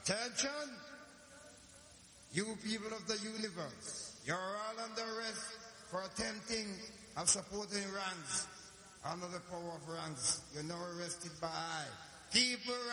Attention, you people of the universe, you're all under arrest for attempting of supporting rands. Under the power of rands, you're now arrested by people